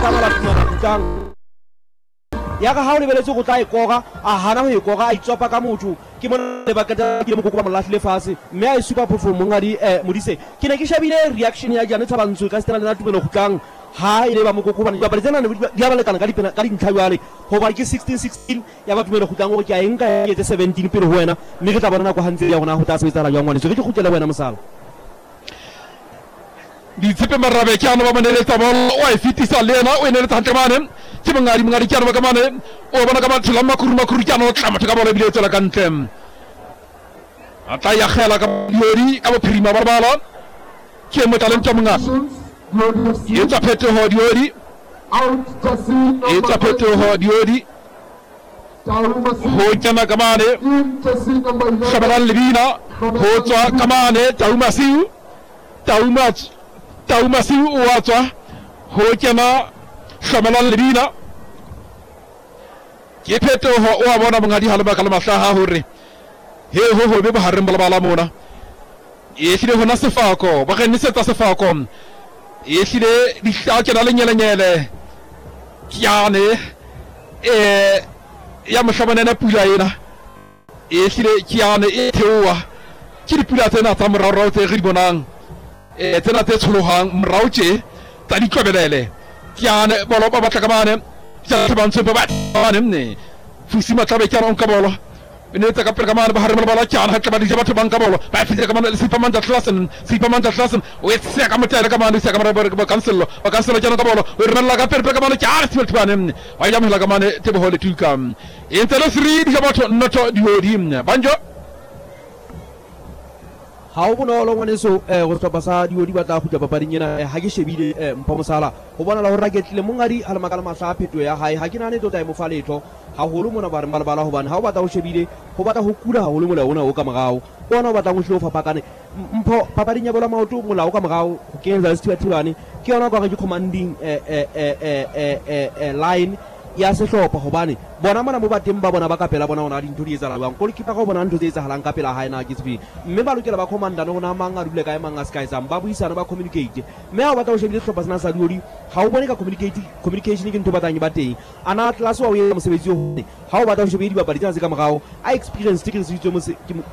tsamala kutang ya ka ha o lebeletse go tla ikoga a hana ho ikoga a itsopa ka motho ke mona le bakata ke mo go ba molahle fase mme a super perform ngadi modise ke ne ke shabile reaction ya jana tsabantsho ka stena na tumelo gutlang ha ile ba mo go ba ba tsena di ba lekana ka dipena ka dintlhawale ho ba ke 16 ya ba tumelo gutlang go ke a enka ya 17 pele ho wena mme ke tla bona go hantse ya gona go ta sebetsa ra jwa ngwane so ke go tlela wena mosala di tsepe marabe ke ana ba maneletsa bolo o e fitisa lena o ene le tsantle mane ke mangadi ke ana ba ka mane o bona ka batho la makuru ke ana o tla motho ka bolo bile tsela ka ntle ata ya khela ka yori ka bophirima ba bala ke mo talent monga yetsa phete ho diori yetsa phete ho diori ho tsana ka mane shabalan libina ho tswa ka mane taumasiu wa tswa ho tsana shabalan libina ke phete ho o bona mongadi halaba ka mahlaha hore he ho be ba hareng bala mona e hlile hona sefako ba re nisetsa sefako e hlile di hlake na lenyelenyele kyane ya mhlabana na pula ena e hlile kyane e theowa ke dipula tsena tsa morao tse re di bonang tsena tse tsholohang morao tje tsa di tlobelele kyane bolo ba batla ka mane tsa thabantse ba bane ne fusi matlabe kyana on ka bolo ne ta kapre kamane ba harema bala kyana ha tla ba di batho banka bolo ba fitse kamane le sipamanta klassen o etsa ka motela kamane se kamane ba cancel kyana ka bolo o rena ka perpe kamane kyana smelt bane wa ya mhla kamane te bo hole tukam intelo sri di batho noto di hodi banjo ha o bonolo ngwane so go tlopa sa di hodi batla go tla papading ena ha ke shebile mpa mosala go bona la ho raketle mongadi a le makala mahla pheto ya hae ha ke nane tota e mo fa letho ha holo mona ba re bala hobane ha o batla ho shebile ho batla ho kula ha holo mola ona o ka morao bona o batla go hlo fapakane mpho papading ya bola maoto mola o ka morao go kenza sethibathibane ke yona go ga ke commanding line ya sehlopha hobane bona mona mo bateng ba bona ba ka pela bona ona dintho di etsa lwang go kipa go bona ntho tse etsahalang ka pela hae na ke tsbi mme ba lokela ba commandana hona manga dule ka emanga sky sam ba buisana ba communicate mme ha o batla ho shebile sehlopha sena sa diori ha o bone ka communication ke ntho batlang ba teng ana class wa o etsa mosebetsi ho ha o batla ho shebile dipapadi tsena se ka morao a experience ke re se